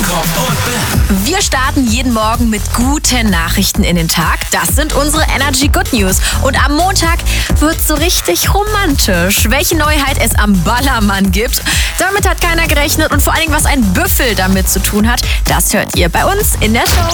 Jakob und Ben. Wir starten jeden Morgen mit guten Nachrichten in den Tag. Das sind unsere Energy Good News. Und am Montag wird's so richtig romantisch. Welche Neuheit es am Ballermann gibt, damit hat keiner gerechnet. Und vor allen Dingen, was ein Büffel damit zu tun hat, das hört ihr bei uns in der Show.